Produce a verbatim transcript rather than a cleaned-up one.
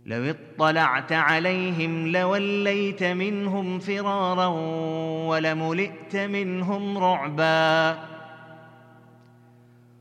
لو اطلعت عليهم لوليت منهم فرارا ولملئت منهم رعبا